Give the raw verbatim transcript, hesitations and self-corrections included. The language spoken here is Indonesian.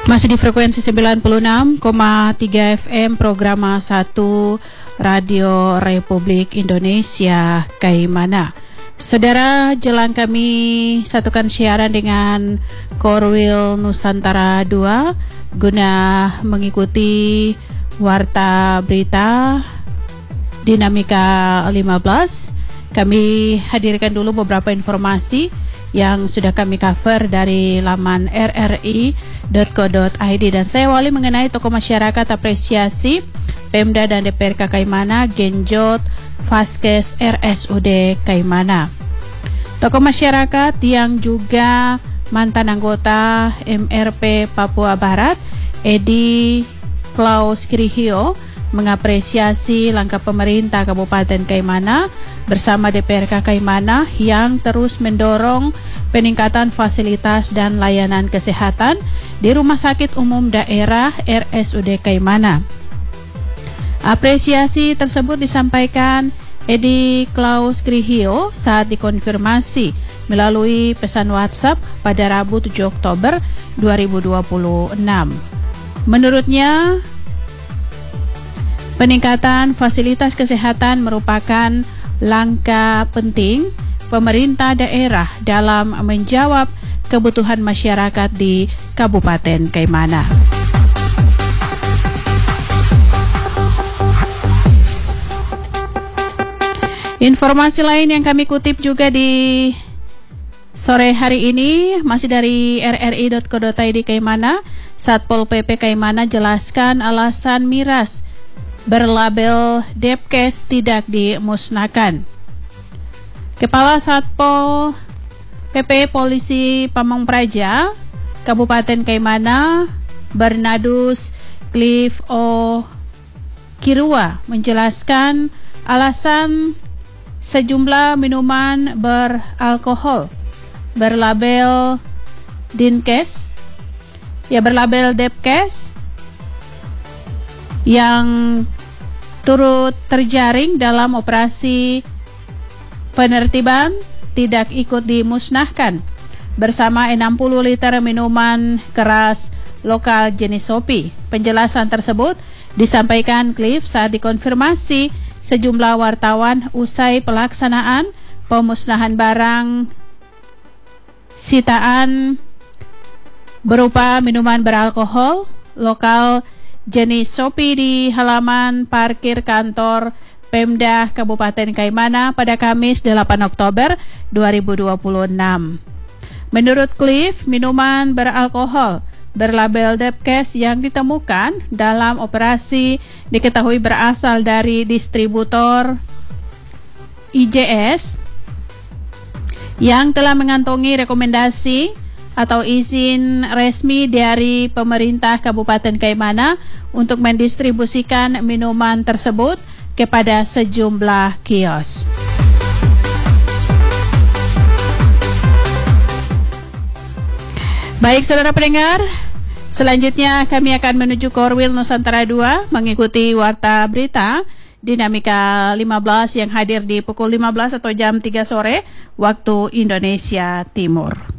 Masih di frekuensi sembilan puluh enam koma tiga F M program satu Radio Republik Indonesia Kaimana. Saudara, jelang kami satukan siaran dengan Korwil Nusantara dua guna mengikuti warta berita Dinamika lima belas. Kami hadirkan dulu beberapa informasi yang sudah kami cover dari laman r r i dot co dot i d, dan saya awali mengenai tokoh masyarakat apresiasi Pemda dan D P R K Kaimana genjot Vaskes R S U D Kaimana. Tokoh masyarakat yang juga mantan anggota M R P Papua Barat Edi Klaus Krihio mengapresiasi langkah pemerintah Kabupaten Kaimana bersama D P R K Kaimana yang terus mendorong peningkatan fasilitas dan layanan kesehatan di Rumah Sakit Umum Daerah R S U D Kaimana. Apresiasi tersebut disampaikan Edi Klaus Krihio saat dikonfirmasi melalui pesan WhatsApp pada Rabu tujuh Oktober dua ribu dua puluh enam. Menurutnya, peningkatan fasilitas kesehatan merupakan langkah penting pemerintah daerah dalam menjawab kebutuhan masyarakat di Kabupaten Kaimana. Informasi lain yang kami kutip juga di sore hari ini masih dari r r i dot co dot i d Kaimana. Satpol P P Kaimana jelaskan alasan miras berlabel Depkes tidak dimusnahkan. Kepala Satpol P P Polisi Pamong Praja Kabupaten Kaimana Bernardus Cliff O. Kirua menjelaskan alasan sejumlah minuman beralkohol berlabel Dinkes ya berlabel Depkes yang turut terjaring dalam operasi penertiban tidak ikut dimusnahkan bersama enam puluh liter minuman keras lokal jenis Sopi. Penjelasan tersebut disampaikan Cliff saat dikonfirmasi sejumlah wartawan usai pelaksanaan pemusnahan barang sitaan berupa minuman beralkohol lokal jenis Sopi di halaman parkir kantor Pemda Kabupaten Kaimana pada Kamis delapan Oktober dua ribu dua puluh enam. Menurut Cliff, minuman beralkohol berlabel Depkes yang ditemukan dalam operasi diketahui berasal dari distributor I J S yang telah mengantongi rekomendasi atau izin resmi dari pemerintah Kabupaten Kaimana untuk mendistribusikan minuman tersebut kepada sejumlah kios. Baik saudara pendengar, selanjutnya kami akan menuju Korwil Nusantara dua mengikuti warta berita Dinamika lima belas yang hadir di pukul lima belas atau jam tiga sore waktu Indonesia Timur.